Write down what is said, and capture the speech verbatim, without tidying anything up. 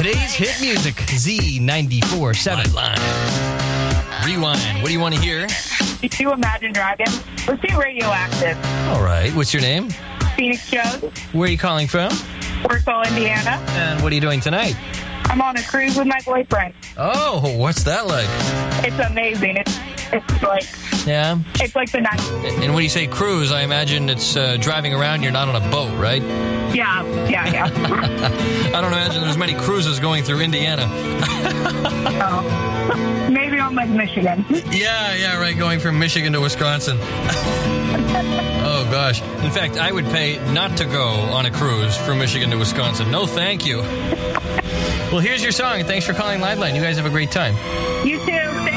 Today's hit music, Z ninety-four point seven. Line. Rewind. What do you want to hear? Did you Imagine Dragons? Let's do Radioactive. All right. What's your name? Phoenix Jones. Where are you calling from? Warsaw, Indiana. And what are you doing tonight? I'm on a cruise with my boyfriend. Oh, what's that like? It's amazing. It's it's like Yeah. it's like the night. And when you say cruise, I imagine it's uh, driving around. You're not on a boat, right? Yeah, yeah, yeah. I don't imagine there's many cruises going through Indiana. Oh. Maybe on like Michigan. Yeah, yeah, right. Going from Michigan to Wisconsin. Oh, gosh. In fact, I would pay not to go on a cruise from Michigan to Wisconsin. No, thank you. Well, here's your song. Thanks for calling Liveline. You guys have a great time. You too.